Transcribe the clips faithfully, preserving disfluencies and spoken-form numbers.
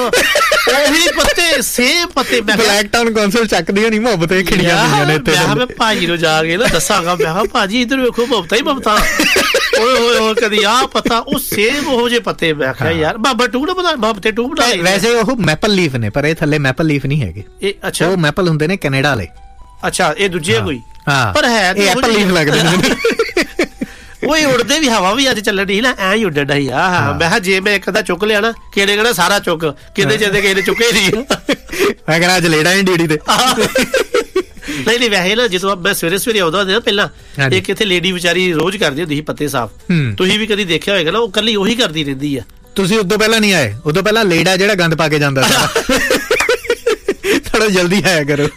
ਉਹੀ ਪੱਤੇ ਸੇਮ ਪੱਤੇ। ਮੈਂ ਬਲੈਕ ਟਾਊਨ ਕੌਂਸਲ ਚੱਕਦੀ ਹੋਣੀ ਮੁਹੱਬਤ ਇਹ ਖਿੜੀਆਂ ਹੁੰਦੀਆਂ ਨੇ ਇੱਥੇ। ਮੈਂ ਭਾਜੀ ਨੂੰ ਜਾ ਕੇ ਨਾ ਦੱਸਾਂਗਾ, ਮੈਂ ਕਿਹਾ ਭਾਜੀ ਇੱਧਰ ਵੇਖੋ ਮੁਹੱਬਤਾਂ ਹੀ ਮੁਹੱਬਤਾਂ। ਓਏ ਹੋਏ ਹੋਏ ਕਦੀ ਆਹ ਪੱਤਾ ਉਹ ਸੇਮ ਉਹੋ ਜਿਹੇ ਪੱਤੇ। ਮੈਂ ਕਿਹਾ ਯਾਰ ਬਾਬਾ ਟੂ ਨਾ ਬਣਾ, ਮੁਹੱਬਤੇ ਟੂ ਬਣਾ। ਵੈਸੇ ਉਹ ਮੈਪਲ ਲੀਫ ਨੇ, ਪਰ ਇਹ ਥੱਲੇ ਮੈਪਲ ਲੀਫ ਨਹੀਂ ਹੈਗੇ। ਇਹ ਅੱਛਾ ਉਹ ਮੈਪਲ ਹੁੰਦੇ ਨੇ ਕੈਨੇਡਾ ਵਾਲੇ। ਅੱਛਾ ਇਹ ਦੂਜੇ ਕੋਈ ਹਾਂ, ਪਰ ਹੈ ਇਹ ਐਪਲ ਲੀਫ ਲੱਗਦੇ ਨੇ। ਉਹ ਉੜਦੇ ਵੀ, ਹਵਾ ਵੀ ਅੱਜ ਚੱਲਣ ਡਈ ਨਾ ਐਂ ਹੀ ਉੱਡਣ ਡਈ ਆ। ਮੈਂ ਕਿਹਾ ਜੇ ਮੈਂ ਇੱਕ ਅੱਧਾ ਚੁੱਕ ਲਿਆ ਨਾ, ਕਿਹੜੇ ਕਹਿਣਾ ਸਾਰਾ ਚੁੱਕ, ਕਿਤੇ ਜਿੱਦੇ ਕਿਸੇ ਨੇ ਚੁੱਕੇ ਨਹੀਂ। ਮੈਂ ਕਹਿਣਾ ਅੱਜ ਲੇੜਾ ਹੀ ਡਿਊਟੀ ਤੇ। ਨਹੀਂ ਨਹੀਂ ਵੈਸੇ ਨਾ ਜਦੋਂ ਮੈਂ ਸਵੇਰੇ ਸਵੇਰੇ ਆਉਂਦਾ ਹੁੰਦਾ ਨਾ ਪਹਿਲਾਂ, ਇੱਕ ਇੱਥੇ ਲੇਡੀ ਵਿਚਾਰੀ ਰੋਜ਼ ਕਰਦੀ ਹੁੰਦੀ ਸੀ ਪੱਤੇ ਸਾਫ਼। ਤੁਸੀਂ ਵੀ ਕਦੀ ਦੇਖਿਆ ਹੋਏਗਾ ਨਾ, ਉਹ ਕੱਲੀ ਉਹੀ ਕਰਦੀ ਰਹਿੰਦੀ ਆ। ਤੁਸੀਂ ਉਦੋਂ ਪਹਿਲਾਂ ਨਹੀਂ ਆਏ? ਉਦੋਂ ਪਹਿਲਾਂ ਲੇਡਾ ਜਿਹੜਾ ਗੰਦ ਪਾ ਕੇ ਜਾਂਦਾ ਸੀ। ਥੋੜਾ ਜਲਦੀ ਆਇਆ ਕਰੋ।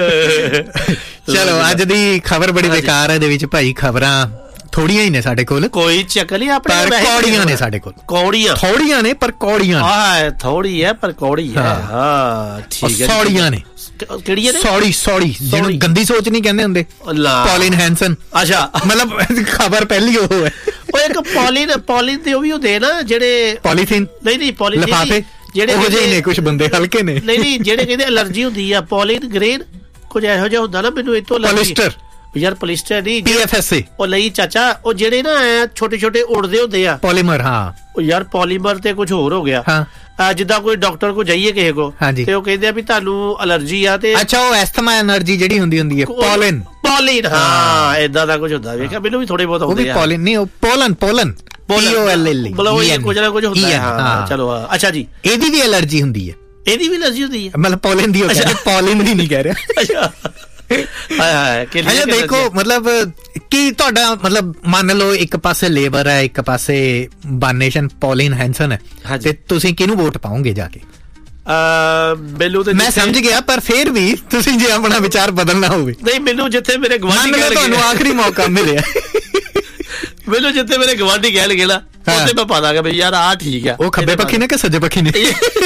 ਚਲੋ ਅੱਜ ਦੀ ਖਬਰ ਬੜੀ ਬੇਕਾਰ ਹੈ। ਇਹਦੇ ਵਿੱਚ ਭਾਈ ਖਬਰਾਂ ਥੋੜੀਆਂ ਹੀ ਨੇ ਸਾਡੇ ਕੋਲ, ਕੋਈ ਚੱਕਰ ਨਹੀਂ। ਆਪਣੇ ਕੌੜੀਆਂ ਨੇ ਸਾਡੇ ਕੋਲ, ਕੌੜੀਆਂ ਥੋੜੀਆਂ ਨੇ ਪਰ ਕੌੜੀਆਂ। ਹਾਂ ਥੋੜੀ ਹੈ ਪਰ ਕੌੜੀ ਹੈ। ਹਾਂ ਠੀਕ ਹੈ, ਸੌੜੀਆਂ ਨੇ। ਕਿਹੜੀ ਨੇ? ਸੌੜੀ ਸੌੜੀ ਜਿਹਨੂੰ ਗੰਦੀ ਸੋਚ ਨਹੀਂ ਕਹਿੰਦੇ ਹੁੰਦੇ। ਪੌਲਿਨ ਹੈਂਸਨ। ਅੱਛਾ ਮਤਲਬ ਖਬਰ ਪਹਿਲੀ ਉਹ ਹੈ। ਉਹ ਇੱਕ ਪੌਲਿਨ ਪੌਲਿਨ ਤੇ ਉਹ ਵੀ ਹੁੰਦੇ ਨਾ ਜਿਹੜੇ ਪੋਲੀਥੀਨ। ਨਹੀਂ ਨਹੀਂ ਪੌਲੀਥੀਨ ਲਿਫਾਫੇ ਜਿਹੜੇ ਉਹ ਜਿਹੇ ਨੇ, ਕੁਝ ਬੰਦੇ ਹਲਕੇ ਨੇ। ਨਹੀਂ ਨਹੀਂ ਜਿਹੜੇ ਕਹਿੰਦੇ ਐਲਰਜੀ ਹੁੰਦੀ ਆ, ਪੌਲਿਨ ਗ੍ਰੇਨ ਕੁਝ ਇਹੋ ਜਿਹਾ ਹੁੰਦਾ ਨਾ, ਮੈਨੂੰ ਇੱਥੋਂ ਪੋਲਿਸਟਰ। ਯਾਰ ਪੋਲਿਸਟਰ ਨਹੀਂ, ਪੀ ਐਫ ਐਸ ਏ ਉਹ ਲਈ ਚਾਚਾ। ਉਹ ਜਿਹੜੇ ਨਾ ਛੋਟੇ ਛੋਟੇ ਉੜਦੇ ਹੁੰਦੇ ਆ, ਪੋਲੀਮਰ। ਹਾਂ ਉਹ ਯਾਰ ਪੋਲੀਮਰ ਤੇ ਕੁਝ ਹੋਰ ਹੋ ਗਿਆ। ਹਾਂ ਜਿੱਦਾਂ ਕੋਈ ਡਾਕਟਰ ਕੋ ਜਾਈਏ ਕਿਸੇ ਕੋ ਤੇ ਉਹ ਕਹਿੰਦੇ ਆ ਵੀ ਤੁਹਾਨੂੰ ਅਲਰਜੀ ਆ ਤੇ ਅੱਛਾ ਉਹ ਐਸਥਮਾ ਐਨਰਜੀ ਜਿਹੜੀ ਹੁੰਦੀ ਹੁੰਦੀ ਹੈ, ਪੋਲਨ ਪੋਲਿਨ। ਹਾਂ ਏਦਾਂ ਦਾ ਕੁਝ ਹੁੰਦਾ। ਵੇਖਿਆ ਮੈਨੂੰ ਵੀ ਥੋੜੇ ਬਹੁਤ ਆਉਂਦੇ ਆ। ਪੋਲਿਨ ਨਹੀਂ, ਉਹ ਪੋਲਨ ਪੋਲਨ ਪੀ ਓ ਐਲ ਐਲ ਮਤਲਬ ਇਹ ਕੁਝ ਨਾ ਕੁਝ ਹੁੰਦਾ ਹੈ। ਚਲੋ ਅੱਛਾ ਜੀ, ਇਹਦੀ ਵੀ ਐਲਰਜੀ ਹੁੰਦੀ ਹੈ। ਇਹਦੀ ਵੀ ਐਲਰਜੀ ਹੁੰਦੀ ਹੈ ਮਤਲਬ ਪੋਲਨ ਦੀ। ਪੋਲਿਨ ਦੀ ਨਹੀਂ ਕਹਿ ਰਿਹਾ। ਅੱਛਾ ਅੱਛਾ ਦੇਖੋ ਮਤਲਬ ਕੀ ਤੁਹਾਡਾ ਮਤਲਬ ਮੰਨ ਲਓ ਇੱਕ ਪਾਸੇ ਲੇਬਰ ਹੈ, ਇੱਕ ਪਾਸੇ ਵਨ ਨੇਸ਼ਨ ਪੌਲਿਨ ਹੈਂਸਨ ਹੈ, ਤੇ ਤੁਸੀਂ ਕਿਹਨੂੰ ਵੋਟ ਪਾਓਗੇ ਜਾ ਕੇ? ਮੈਨੂੰ ਤੇ ਮੈਂ ਸਮਝ ਗਿਆ, ਪਰ ਫੇਰ ਵੀ ਤੁਸੀਂ ਜੇ ਆਪਣਾ ਵਿਚਾਰ ਬਦਲਣਾ ਹੋਵੇ। ਨਹੀਂ ਮੈਨੂੰ ਜਿੱਥੇ ਮੇਰੇ ਗਵਾਂਢੀ ਕਹਿ ਤੁਹਾਨੂੰ ਆਖਰੀ ਮੌਕਾ ਮਿਲਿਆ, ਮੈਨੂੰ ਜਿੱਥੇ ਮੇਰੇ ਗਵਾਂਢੀ ਕਹਿ ਲਗੇ ਨਾ ਉੱਥੇ ਮੈਂ ਪਾ ਦਾਂਗਾ ਬਈ ਯਾਰ ਆਹ ਠੀਕ ਆ। ਉਹ ਖੱਬੇ ਪੱਖੀ ਨੇ ਕਿ ਸੱਜੇ ਪੱਖੀ ਨੇ?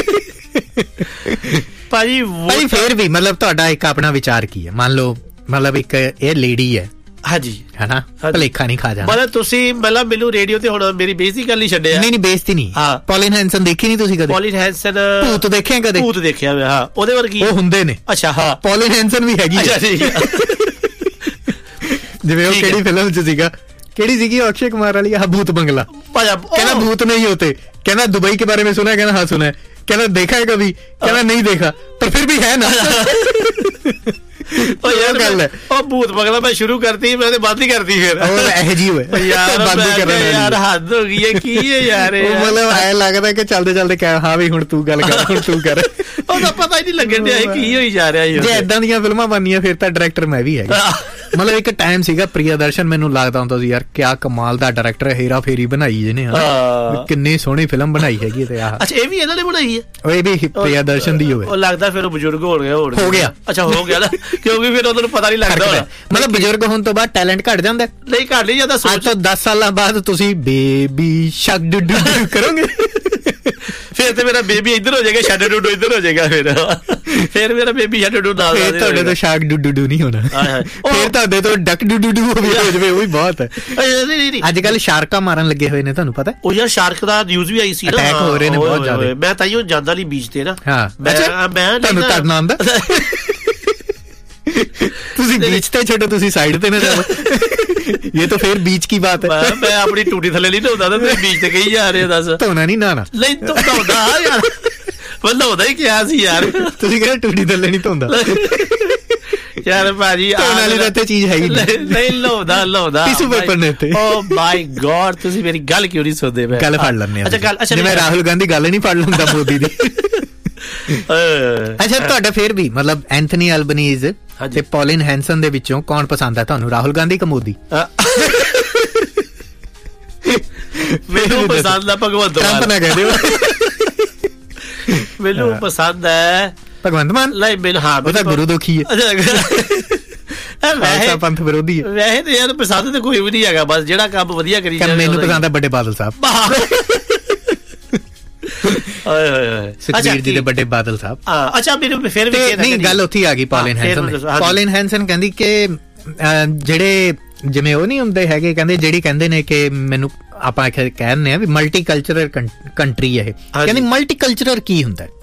ਭਾਜੀ ਭਾਈ ਫੇਰ ਵੀ ਮਤਲਬ ਤੁਹਾਡਾ ਇੱਕ ਆਪਣਾ ਵਿਚਾਰ ਕੀ ਹੈ? ਮੰਨ ਲਓ ਮਤਲਬ ਇੱਕ ਇਹ ਲੇਡੀ ਹੈ, ਹਾਂਜੀ ਹਨਾ, ਭਲੇਖਾ ਨਹੀਂ ਖਾ ਜਾਣਾ। ਮਤਲਬ ਤੁਸੀਂ ਮਤਲਬ ਮੈਨੂੰ ਰੇਡੀਓ ਤੇ ਹੁਣ ਮੇਰੀ ਬੇਇੱਜ਼ਤੀ ਕਰ ਲਈ ਛੱਡਿਆ? ਨਹੀਂ ਨਹੀਂ ਬੇਇੱਜ਼ਤੀ ਨਹੀਂ। ਹਾਂ ਪੌਲਿਨ ਹੈਂਸਨ ਦੇਖੀ ਨਹੀਂ ਤੁਸੀਂ ਕਦੇ? ਪੌਲਿਨ ਹੈਂਸਨ ਭੂਤ ਦੇਖਿਆ ਕਦੇ? ਭੂਤ ਦੇਖਿਆ ਹੋਇਆ। ਹਾਂ ਉਹਦੇ ਵਰਗੀ ਉਹ ਹੁੰਦੇ ਨੇ। ਅੱਛਾ ਹਾਂ ਪੌਲਿਨ ਹੈਂਸਨ ਵੀ ਹੈਗੀ। ਅੱਛਾ ਠੀਕ ਜਿਵੇਂ ਉਹ ਕਿਹੜੀ ਫਿਲਮ ਚ ਸੀਗਾ, ਕਿਹੜੀ ਸੀਗੀ ਅਕਸ਼ੇ ਕੁਮਾਰ ਵਾਲੀ, ਆਹ ਭੂਤ ਬੰਗਲਾ। ਕਹਿੰਦਾ भूत नहीं होते, कहना दुबई के बारे में सुना है, कहना हाँ सुना है, कहना देखा है कभी, कहना नहीं देखा, पर फिर भी है ना। यार गल है ਉਹ ਭੂਤ ਬੰਗਲਾ ਮੈਂ ਸ਼ੁਰੂ ਕਰਤੀ, ਮੈਂ ਤੇ ਬੰਦ ਹੀ ਕਰਤੀ ਫਿਰ। ਉਹ ਇਹ ਜੀ ਹੋਏ ਯਾਰ ਬੰਦ ਕਰਨ ਯਾਰ ਹੱਦ ਹੋ ਗਈ ਹੈ। ਕੀ ਹੈ ਯਾਰ ਉਹ ਮਤਲਬ ਐ ਲੱਗਦਾ ਕਿ ਚੱਲਦੇ ਚੱਲਦੇ ਕਹਿ ਹਾਂ ਵੀ ਹੁਣ ਤੂੰ ਗੱਲ ਕਰ, ਹੁਣ ਤੂੰ ਕਰ। ਉਹਦਾ ਪਤਾ ਹੀ ਨਹੀਂ ਲੱਗਣ ਡਿਆ ਕੀ ਹੋਈ ਜਾ ਰਿਹਾ। ਜੇ ਏਦਾਂ ਦੀਆਂ ਫਿਲਮਾਂ ਬਣਨੀਆਂ ਫਿਰ ਤਾਂ ਡਾਇਰੈਕਟਰ ਮੈਂ ਵੀ ਹੈਗਾ। ਮਤਲਬ ਇੱਕ ਟਾਈਮ ਸੀਗਾ ਪ੍ਰਿਯਦਰਸ਼ਨ, ਮੈਨੂੰ ਲੱਗਦਾ ਹੁੰਦਾ ਸੀ ਯਾਰ ਕਿਆ ਕਮਾਲ ਦਾ ਡਾਇਰੈਕਟਰ, ਹੇਰਾ ਫੇਰੀ ਬਣਾਈ ਜਿਹਨੇ, ਕਿੰਨੀ ਸੋਹਣੀ ਫਿਲਮ ਬਣਾਈ ਹੈਗੀ। ਤੇ ਆਹ ਅੱਛਾ ਇਹ ਵੀ ਇਹਨਾਂ ਨੇ ਬਣਾਈ ਹੈ? ਉਹ ਇਹ ਵੀ ਪ੍ਰਿਯਦਰਸ਼ਨ ਦੀ ਹੋਵੇ। ਉਹ ਲੱਗਦਾ ਫਿਰ ਉਹ ਬਜ਼ੁਰਗ ਹੋ ਗਿਆ ਹੋ ਗਿਆ। ਅੱਛਾ ਹੋ ਗਿਆ ਨਾ, ਕਿਉਂਕਿ ਫਿਰ ਉਹਨਾਂ ਨੂੰ ਪਤਾ ਨਹੀਂ ਲੱਗਦਾ ਹੋਣਾ। ਮਤਲਬ ਬਜ਼ੁਰਗ ਹੋਣ ਤੋਂ ਬਾਅਦ ਟੈਲੈਂਟ ਘੱਟ ਜਾਂਦਾ? ਨਹੀਂ ਘੱਟ ਨਹੀਂ ਜਾਂਦਾ। ਅੱਜ ਤੋਂ ਦਸ ਸਾਲਾਂ ਬਾਅਦ ਤੁਸੀਂ ਬੇਬੀ ਸ਼ਕ ਡੁੱਡੂ ਕਰੋਗੇ, ਫਿਰ ਤੇ ਮੇਰਾ ਬੇਬੀ ਇੱਧਰ ਹੋ ਜਾਏਗਾ, ਸ਼ਕ ਡੁੱਡੂ ਇੱਧਰ ਹੋ ਜਾਏਗਾ। ਫਿਰ ਫਿਰ ਮੇਰਾ ਬੇਬੀ ਸ਼ਕ ਡੁੱਡੂ ਨਾਲ। ਫਿਰ ਤੁਹਾਡੇ ਤੋਂ ਸ਼ਕ ਡੁੱਡੂ ਨਹੀਂ ਹੋਣਾ, ਫਿਰ ਤੁਹਾਡੇ ਤੋਂ ਡਕ ਡੁੱਡੂ ਹੋ ਜਾਵੇ, ਉਹ ਵੀ ਬਹੁਤ ਹੈ। ਅੱਜ ਕੱਲ ਸ਼ਾਰਕਾਂ ਮਾਰਨ ਲੱਗੇ ਹੋਏ ਨੇ, ਤੁਹਾਨੂੰ ਪਤਾ? ਉਹ ਯਾਰ ਸ਼ਾਰਕ ਦਾ ਨਿਊਜ਼ ਵੀ ਆਈ ਸੀ, ਅਟੈਕ ਹੋ ਰਹੇ ਨੇ ਬਹੁਤ ਜ਼ਿਆਦਾ। ਮੈਂ ਤਾਈਓ ਜਾਂਦਾ ਨਹੀਂ ਬੀਚ ਤੇ ਨਾ। ਹਾਂ ਮੈਂ ਤੁਹਾਨੂੰ ਤਰਨਾ ਆਉਂਦਾ? ਤੁਸੀਂ बीच ਤੇ ਛੱਡੋ, ਤੁਸੀਂ ਸਾਈਡ ਤੇ ਨਾ ਜਾਓ। ਇਹ ਤਾਂ ਫਿਰ बीच ਕੀ ਬਾਤ ਹੈ। ਮੈਂ ਆਪਣੀ ਟੂਟੀ ਥੱਲੇ ਨਹੀਂ ਧੋਦਾ, ਤਾਂ ਤੁਸੀਂ बीच ਤੇ ਕਹੀ ਜਾ ਰਹੇ ਹੋ। ਦੱਸ ਧੋਣਾ ਨਹੀਂ ਨਾ ਨਹੀਂ ਧੋਦਾ ਯਾਰ, ਮੈਂ ਧੋਦਾ ਹੀ ਕਿਹਾ ਸੀ ਯਾਰ। ਤੁਸੀਂ ਕਹਿੰਦੇ ਟੂਟੀ ਥੱਲੇ ਨਹੀਂ ਧੋਂਦਾ ਯਾਰ ਭਾਜੀ, ਧੋਣ ਵਾਲੀ ਤਾਂ ਇੱਥੇ ਚੀਜ਼ ਹੈਗੀ ਨਹੀਂ। ਲੋਦਾ ਲੋਦਾ ਟਿਸ਼ੂ ਪੇਪਰ ਨੇ ਇੱਥੇ। ਓ ਮਾਈ ਗॉड, ਤੁਸੀਂ ਮੇਰੀ ਗੱਲ ਕਿਉਂ ਨਹੀਂ ਸੁਣਦੇ? ਮੈਂ ਗੱਲ ਫੜ ਲੈਂਦੇ। ਅੱਛਾ ਗੱਲ, ਅੱਛਾ ਜਿਵੇਂ ਰਾਹੁਲ ਗਾਂਧੀ ਗੱਲ ਨਹੀਂ ਫੜ ਲੈਂਦਾ ਮੋਦੀ ਦੀ। ਅੱਛਾ ਤੁਹਾਡਾ ਫੇਰ ਵੀ ਮਤਲਬ ਐਂਥਨੀ ਐਲਬਨੀਜ਼ ਤੇ ਪੌਲਿਨ ਹੈਂਸਨ ਦੇ ਵਿੱਚੋਂ ਕੌਣ ਪਸੰਦ ਹੈ ਤੁਹਾਨੂੰ, ਰਾਹੁਲ ਗਾਂਧੀ ਕਿ ਮੋਦੀ? ਮੈਨੂੰ ਪਸੰਦ ਹੈ ਭਗਵੰਤ ਮਾਨ। ਟਰੰਪ ਨਾ ਕਹਿ ਦਿਓ। ਮੈਨੂੰ ਪਸੰਦ ਹੈ ਭਗਵੰਤ ਮਾਨ। ਨਹੀਂ ਮੈਨੂੰ ਹਾਂ ਉਹ ਤਾਂ ਗੁਰੂ ਦੋਖੀ ਹੈ, ਵੈਸੇ ਪੰਥ ਵਿਰੋਧੀ ਹੈ। ਵੈਸੇ ਤੇ ਯਾਰ ਪਸੰਦ ਤੇ ਕੋਈ ਵੀ ਨਹੀਂ ਹੈਗਾ, ਬਸ ਜਿਹੜਾ ਕੰਮ ਵਧੀਆ ਕਰੀ ਜਾਵੇ। ਮੈਨੂੰ ਪਸੰਦ ਹੈ ਵੱਡੇ ਬਾਦਲ ਸਾਹਿਬ। ਸੁਖਬੀਰ ਜੀ ਦੇ ਵੱਡੇ ਬਾਦਲ ਸਾਹਿਬ। ਅੱਛਾ ਮੈਨੂੰ ਫਿਰ ਵੀ ਨਹੀਂ ਗੱਲ ਉੱਥੇ ਆ ਗਈ ਪੌਲਿਨ ਹੈਂਸਨ। ਪੌਲਿਨ ਹੈਂਸਨ ਕਹਿੰਦੀ ਕਿ ਜਿਹੜੇ ਜਿਵੇਂ ਉਹ ਨਹੀਂ ਹੁੰਦੇ ਹੈਗੇ, ਕਹਿੰਦੇ ਜਿਹੜੀ ਕਹਿੰਦੇ ਨੇ ਕਿ ਮੈਨੂੰ ਆਪਾਂ ਕਹਿੰਦੇ ਆ ਵੀ ਮਲਟੀ ਕਲਚਰਲ ਕੰਟਰੀ ਹੈ ਇਹ, ਕਹਿੰਦੀ ਮਲਟੀ ਕਲਚਰਲ ਕੀ ਹੁੰਦਾ?